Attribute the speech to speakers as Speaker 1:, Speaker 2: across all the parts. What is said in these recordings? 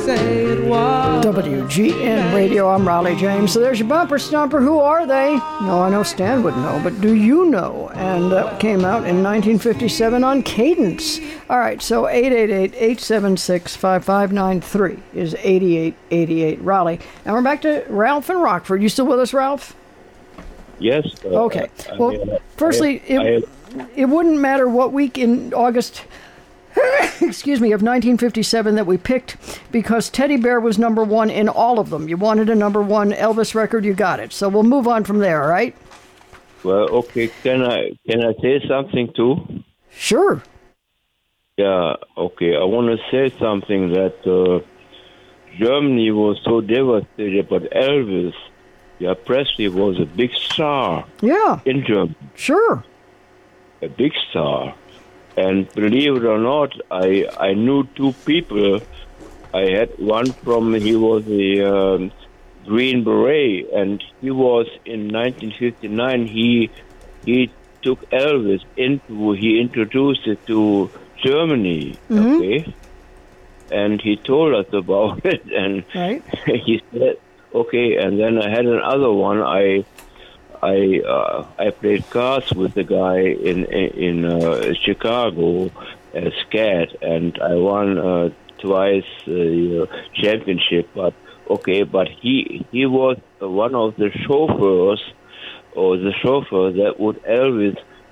Speaker 1: say it was.
Speaker 2: WGN Radio, I'm Raleigh James. So there's your bumper stumper. Who are they? No, I know Stan would know, but do you know? And that came out in 1957 on Cadence. All right, so 888-876-5593 is 8888 Raleigh. And we're back to Ralph in Rockford. You still with us, Ralph?
Speaker 3: Yes.
Speaker 2: Okay. Well, firstly, it wouldn't matter what week in August, excuse me, of 1957 that we picked, because Teddy Bear was number one in all of them. You wanted a number one Elvis record, you got it. So we'll move on from there, all right?
Speaker 3: Well, okay. Can I say something too?
Speaker 2: Sure.
Speaker 3: Yeah. Okay. I want to say something that Germany was so devastated, but Elvis, yeah, Presley was a big star.
Speaker 2: Yeah.
Speaker 3: In Germany.
Speaker 2: Sure.
Speaker 3: A big star. And believe it or not, I knew two people. I had one he was the Green Beret, and he was in 1959. He took Elvis he introduced it to Germany.
Speaker 2: Mm-hmm.
Speaker 3: Okay, and he told us about it, and
Speaker 2: right.
Speaker 3: He said, okay. And then I had another one. I played cards with the guy in Chicago as Scat, and I won twice the championship. But he was one of the chauffeurs, or the chauffeur that would Elvis,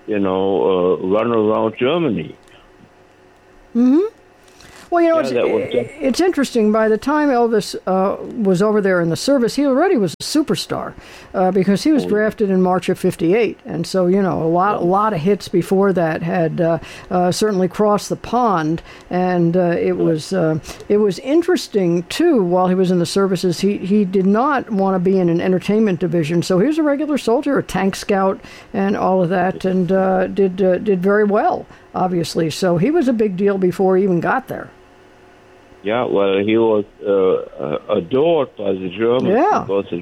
Speaker 3: run around Germany.
Speaker 2: Mm-hmm. Well, it's interesting. By the time Elvis was over there in the service, he already was a superstar because he was drafted in March of '58, and so a lot of hits before that had certainly crossed the pond, and it was interesting too. While he was in the services, he did not want to be in an entertainment division, so he was a regular soldier, a tank scout, and all of that, and did very well, obviously. So he was a big deal before he even got there.
Speaker 3: Yeah, well, he was adored by the Germans.
Speaker 2: Yeah.
Speaker 3: Because,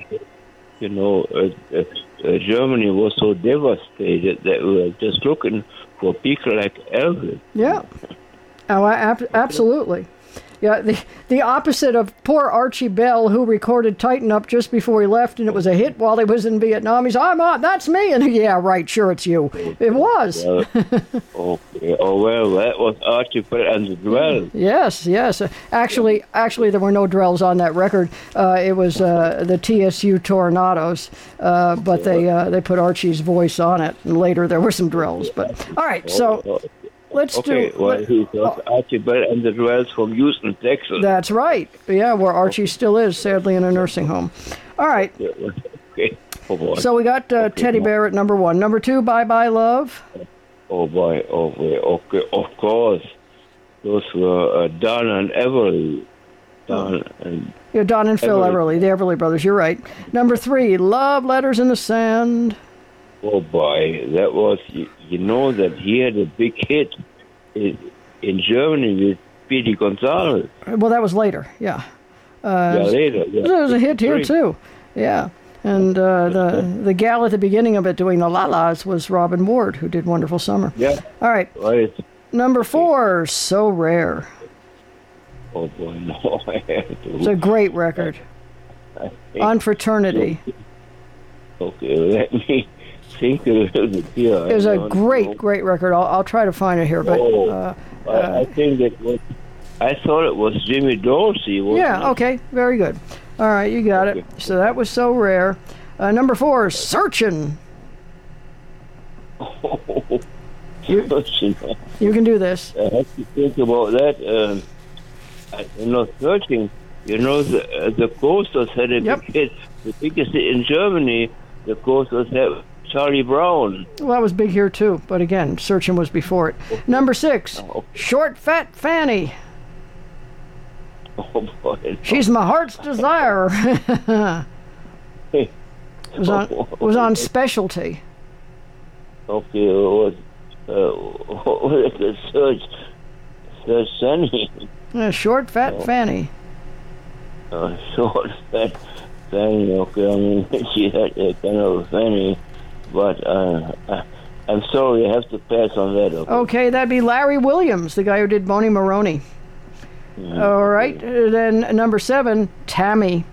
Speaker 3: Germany was so devastated that we were just looking for people like Elvis.
Speaker 2: Yeah. Oh, absolutely. Yeah, the opposite of poor Archie Bell, who recorded Tighten Up just before he left, and it was a hit while he was in Vietnam. He's, that's me. And yeah, right, sure, it's you. It was.
Speaker 3: Okay. Oh, well, that was Archie Bell and the Drells.
Speaker 2: Yes. Actually, there were no Drells on that record. It was the TSU Tornadoes, but they put Archie's voice on it, and later there were some Drells. But all right, so... Let's
Speaker 3: he was Archie Bell and the Drells from Houston, Texas.
Speaker 2: That's right. Yeah, where Archie still is, sadly, in a nursing home. All right.
Speaker 3: Okay. Oh, boy.
Speaker 2: So we got Teddy Bear at number one. Number two, Bye Bye Love.
Speaker 3: Oh, boy. Okay. Of course. Those were Don and Everly. Don and
Speaker 2: Phil Everly, the Everly Brothers. You're right. Number three, Love Letters in the Sand.
Speaker 3: Oh, boy. That was... that he had a big hit in Germany with Speedy Gonzalez.
Speaker 2: Well, that was later, yeah.
Speaker 3: Later. Yeah.
Speaker 2: There was a hit here, too. Yeah. And the gal at the beginning of it doing the la-las was Robin Ward, who did Wonderful Summer.
Speaker 3: Yeah.
Speaker 2: All right. Number four, So Rare.
Speaker 3: Oh, boy, no.
Speaker 2: It's a great record. On Fraternity.
Speaker 3: Okay, let me... think a little bit here.
Speaker 2: It was a great record. I'll try to find it here, but
Speaker 3: I think I thought it was Jimmy Dorsey.
Speaker 2: Yeah. Okay. Very good. All right, you got it. So that was So Rare. Number four, Searchin'. You can do this.
Speaker 3: I have to think about that. Searching. The Coasters had a big hit. The biggest in Germany. The Coasters had Charlie Brown.
Speaker 2: Well, that was big here, too. But again, Searching was before it. Okay. Number six, Short Fat Fanny.
Speaker 3: Oh, boy. No.
Speaker 2: She's my heart's desire. It was on Specialty.
Speaker 3: Okay, what was the Search Fanny?
Speaker 2: Short Fat Fanny.
Speaker 3: Short Fat Fanny, okay. I mean, she had a kind of a fanny. But I'm sorry, I have to pass on that.
Speaker 2: Okay, that'd be Larry Williams, the guy who did Boney Maroney. All right. Then number 7, Tammy.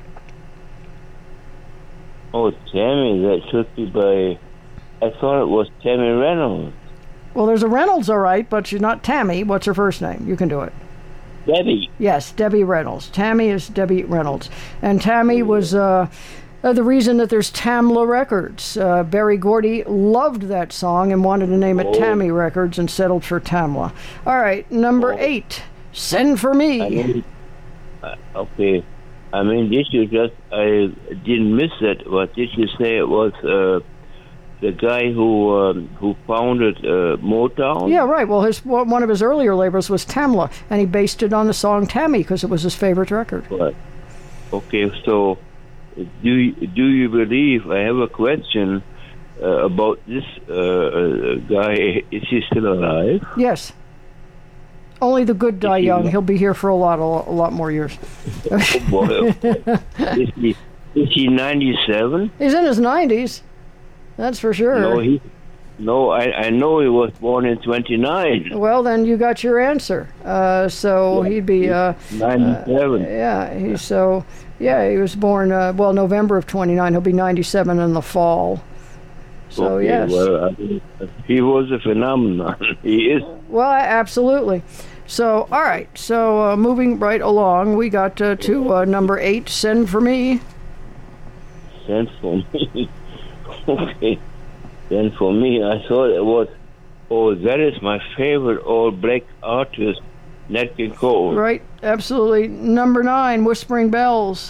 Speaker 3: Oh, Tammy, that should be by... I thought it was Tammy Reynolds.
Speaker 2: Well, there's a Reynolds, all right, but she's not Tammy. What's her first name? You can do it.
Speaker 3: Debbie.
Speaker 2: Yes, Debbie Reynolds. Tammy is Debbie Reynolds. And Tammy was the reason that there's Tamla Records. Berry Gordy loved that song and wanted to name it Tammy Records and settled for Tamla. All right, number 8, Send for Me.
Speaker 3: Okay. I mean, did you just... I didn't miss it, but did you say it was... the guy who founded Motown?
Speaker 2: Yeah, right. Well, one of his earlier labels was Tamla, and he based it on the song Tammy because it was his favorite record.
Speaker 3: Right. Okay, so do you believe? I have a question about this guy. Is he still alive?
Speaker 2: Yes. Only the good die young. He'll be here for a lot more years.
Speaker 3: Oh boy! Is he 97?
Speaker 2: He's in his 90s. That's for sure.
Speaker 3: No, I know he was born in 29.
Speaker 2: Well, then you got your answer. So he'd be
Speaker 3: 97.
Speaker 2: He was born November of 29. He'll be 97 in the fall. So
Speaker 3: okay,
Speaker 2: yes.
Speaker 3: Well, he was a phenomenon. He is.
Speaker 2: Well, absolutely. So all right. So moving right along, we got to number 8. Send for Me.
Speaker 3: Send for Me. Okay. Then for me, I thought it was, that is my favorite all-black artist, Nat King Cole.
Speaker 2: Right, absolutely. Number 9, Whispering Bells.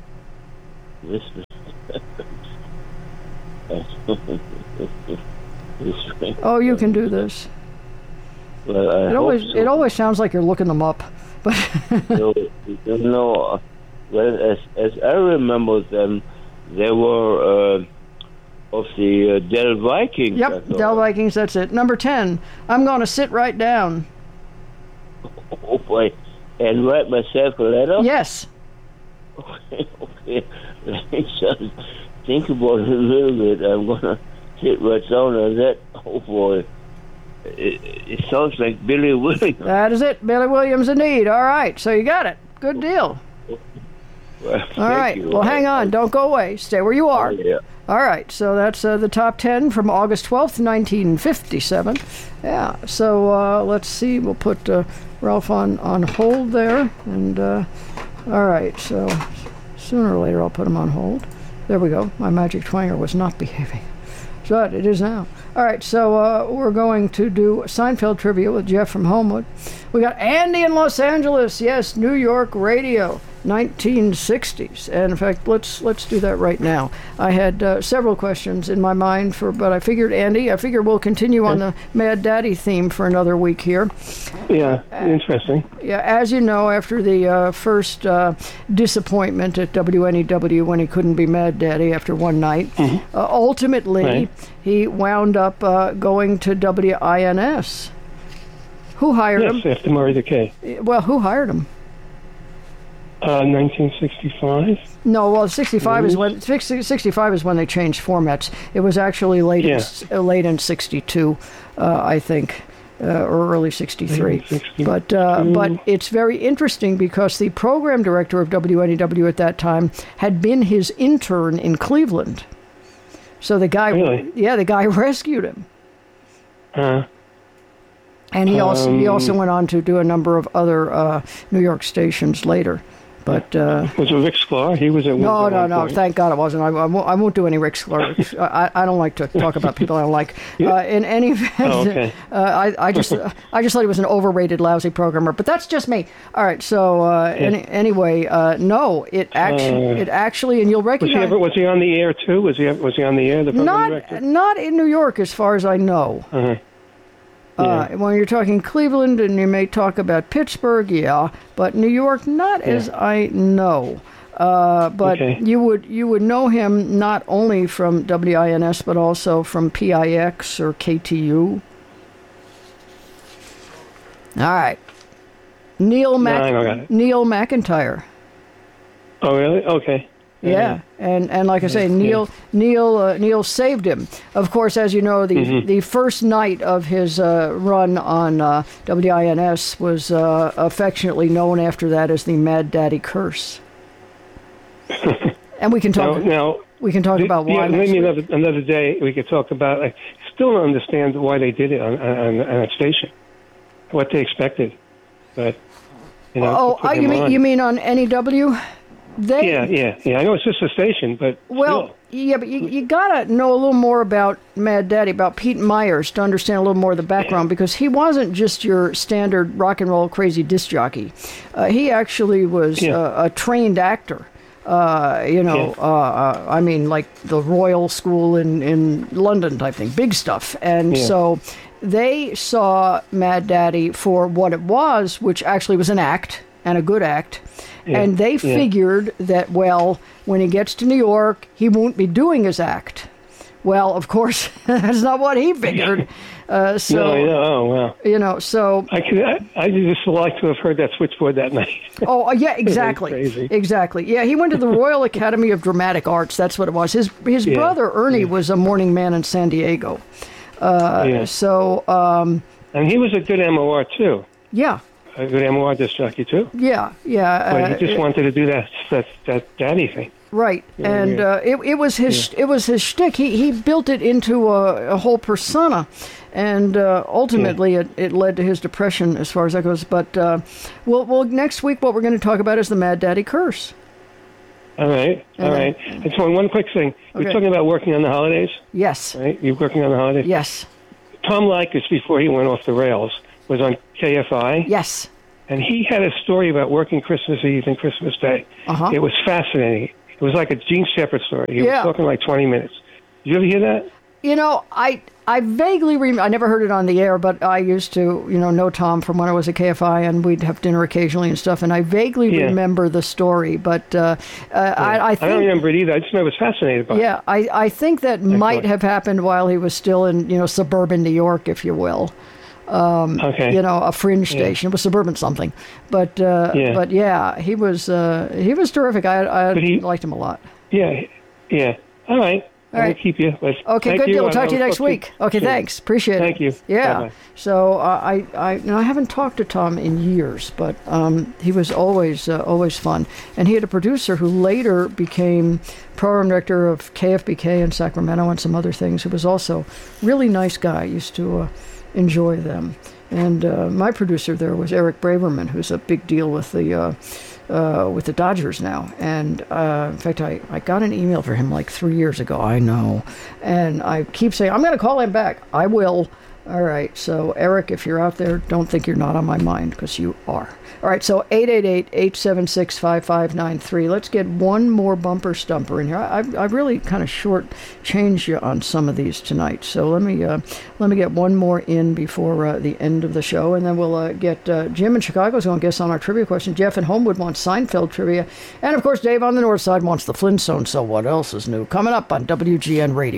Speaker 2: Oh, you can do this.
Speaker 3: Well,
Speaker 2: it always sounds like you're looking them up. But
Speaker 3: well, as I remember them, they were... of the Del Vikings.
Speaker 2: Yep, Del Vikings, that's it. Number 10, I'm going to Sit Right Down.
Speaker 3: Oh, boy. And write myself a letter?
Speaker 2: Yes.
Speaker 3: Okay. Let me just think about it a little bit. I'm going to sit right down on that. Oh, boy. It sounds like Billy Williams.
Speaker 2: That is it. Billy Williams indeed. All right, so you got it. Good deal.
Speaker 3: Well,
Speaker 2: all right.
Speaker 3: You.
Speaker 2: Well, hang on. Don't go away. Stay where you are.
Speaker 3: Oh, yeah.
Speaker 2: All right, so that's the top 10 from August 12th, 1957. Yeah, so let's see. We'll put Ralph on hold there. And, all right, so sooner or later I'll put him on hold. There we go. My magic twanger was not behaving. But it is now. All right, so we're going to do Seinfeld trivia with Jeff from Homewood. We got Andy in Los Angeles. Yes, New York radio, 1960s. And in fact, let's do that right now. I had several questions in my mind but I figured, Andy, we'll continue on the Mad Daddy theme for another week here.
Speaker 1: Yeah, interesting.
Speaker 2: Yeah, as you know, after the first disappointment at WNEW when he couldn't be Mad Daddy after one night, ultimately he wound up going to WINS. Who hired him?
Speaker 1: Yes, after Murray the K.
Speaker 2: Well, who hired him?
Speaker 1: 1965.
Speaker 2: No, well, 65 is when they changed formats. It was actually late in 62, I think, or early 63. But it's very interesting because the program director of WNEW at that time had been his intern in Cleveland. So the guy, the guy rescued him. And he also went on to do a number of other New York stations later. But
Speaker 1: was it Rick Sklar? He was at
Speaker 2: no. Thank God it wasn't. I won't do any Rick Sklar. I don't like to talk about people I don't like. In any event, I just thought he was an overrated, lousy programmer. But that's just me. All right. So anyway, no, it actually, and you'll recognize.
Speaker 1: Was he on the air too? Was he on the air? The program director?
Speaker 2: Not in New York, as far as I know. When you're talking Cleveland, and you may talk about Pittsburgh, but New York, not as I know. But you would know him not only from WINS, but also from PIX or KTU. All right, Neil McIntyre.
Speaker 1: Oh, really? Okay.
Speaker 2: Yeah, and like I say, Neil saved him. Of course, as you know, the first night of his run on WINS was affectionately known after that as the Mad Daddy Curse. And we can talk about why.
Speaker 1: Maybe another day we could talk about. I still don't understand why they did it on a station, what they expected, but
Speaker 2: you mean on NEW?
Speaker 1: Yeah. I know it's just a station, but
Speaker 2: well,
Speaker 1: still.
Speaker 2: Yeah, but you gotta know a little more about Mad Daddy, about Pete Myers, to understand a little more of the background, because he wasn't just your standard rock and roll crazy disc jockey. He actually was a trained actor. I mean, like the Royal School in London type thing, big stuff. And so they saw Mad Daddy for what it was, which actually was an act, and a good act. And they figured that, well, when he gets to New York, he won't be doing his act. Well, of course, that's not what he figured.
Speaker 1: No, oh, well.
Speaker 2: So
Speaker 1: I just like to have heard that switchboard that night.
Speaker 2: Oh, yeah, exactly.
Speaker 1: Crazy.
Speaker 2: Exactly. Yeah, he went to the Royal Academy of Dramatic Arts. That's what it was. His brother, Ernie, was a morning man in San Diego. So...
Speaker 1: and he was a good MOR, too.
Speaker 2: Yeah.
Speaker 1: A good MOR disc jockey, too.
Speaker 2: Yeah.
Speaker 1: But he just wanted to do that daddy thing.
Speaker 2: Right, and it was his shtick. He built it into a whole persona, and ultimately it led to his depression as far as that goes. But well, next week what we're going to talk about is the Mad Daddy Curse.
Speaker 1: All right. I just want one quick thing.
Speaker 2: Okay.
Speaker 1: We're talking about working on the holidays.
Speaker 2: Yes.
Speaker 1: Right? You're working on the holidays.
Speaker 2: Yes.
Speaker 1: Tom Likas, before he went off the rails, was on KFI.
Speaker 2: Yes.
Speaker 1: And he had a story about working Christmas Eve and Christmas Day.
Speaker 2: Uh-huh.
Speaker 1: It was fascinating. It was like a Gene Shepard story. He was talking like 20 minutes. Did you ever hear that?
Speaker 2: I vaguely remember. I never heard it on the air, but I used to, know Tom from when I was at KFI, and we'd have dinner occasionally and stuff, and I vaguely remember the story, but I think... I don't
Speaker 1: remember it either. I just know I was fascinated by it.
Speaker 2: Yeah, I think that might have happened while he was still in, suburban New York, if you will. A fringe station. It was suburban something, but he was terrific. I liked him a lot.
Speaker 1: Yeah. All right. I'll keep you.
Speaker 2: Okay, good deal. We'll talk to you next week. Okay, thanks. Appreciate it.
Speaker 1: Thank you.
Speaker 2: Yeah.
Speaker 1: Bye-bye.
Speaker 2: So I haven't talked to Tom in years, but he was always fun, and he had a producer who later became program director of KFBK in Sacramento and some other things. Who was also really nice guy. Used to enjoy them. And my producer there was Eric Braverman, who's a big deal with the Dodgers now. And in fact, I got an email for him like 3 years ago. I know. And I keep saying, I'm going to call him back. I will. All right. So, Eric, if you're out there, don't think you're not on my mind, because you are. All right. So, 888-876-5593. Let's get one more bumper stumper in here. I really kind of short-changed you on some of these tonight. So, let me get one more in before the end of the show, and then we'll get Jim in Chicago's going to guess on our trivia question. Jeff in Homewood wants Seinfeld trivia. And, of course, Dave on the North Side wants the Flintstones. So, what else is new? Coming up on WGN Radio.